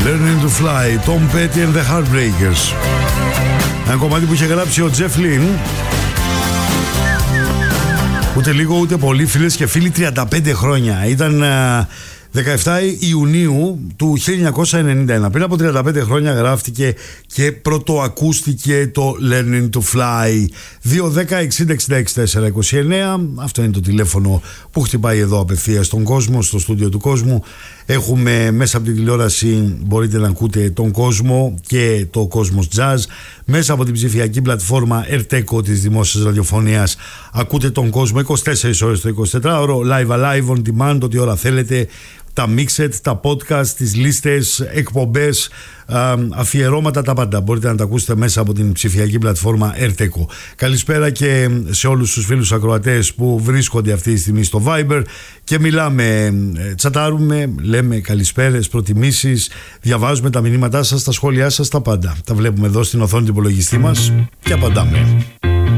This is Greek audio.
Learning to Fly, Tom Petty and the Heartbreakers. Ένα κομμάτι που είχε γράψει ο Jeff Lynne. Ούτε λίγο ούτε πολύ, φίλες και φίλοι, 35 χρόνια. Ήταν 17 Ιουνίου του 1991. Πριν από 35 χρόνια γράφτηκε και πρωτοακούστηκε το Learning to Fly. 2-10-60-66-4-29. Αυτό είναι το τηλέφωνο που χτυπάει εδώ απευθείας στον κόσμο, στο στούντιο του κόσμου. Έχουμε μέσα από την τηλεόραση, μπορείτε να ακούτε τον κόσμο και το Κόσμος Jazz. Μέσα από την ψηφιακή πλατφόρμα Erteco της Δημόσιας Ραδιοφωνίας ακούτε τον κόσμο 24 ώρες το 24ωρο, live alive on demand, ό,τι ώρα θέλετε. Τα mixed, τα podcast, τις λίστες, εκπομπές, αφιερώματα, τα πάντα μπορείτε να τα ακούσετε μέσα από την ψηφιακή πλατφόρμα Erteco. Καλησπέρα και σε όλους τους φίλους ακροατές που βρίσκονται αυτή τη στιγμή στο Viber και μιλάμε, τσατάρουμε, λέμε καλησπέρες, προτιμήσεις, διαβάζουμε τα μηνύματά σας, τα σχόλιά σας, τα πάντα. Τα βλέπουμε εδώ στην οθόνη του υπολογιστή μας και απαντάμε.